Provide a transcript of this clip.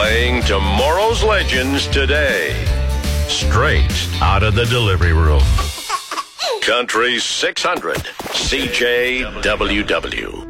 Playing tomorrow's legends today. Straight out of the delivery room. Country 600, CJWW.